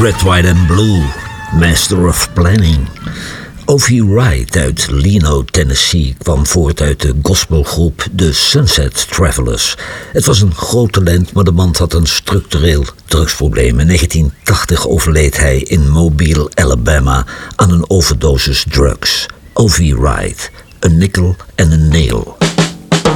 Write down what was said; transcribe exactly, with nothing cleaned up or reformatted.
Red, White and Blue, Master of Planning. Ovie Wright uit Leno, Tennessee kwam voort uit de gospelgroep The Sunset Travelers. Het was een groot talent, maar de man had een structureel drugsprobleem. In negentien tachtig overleed hij in Mobile, Alabama aan een overdosis drugs. Ovie Wright, A Nickel and a Nail.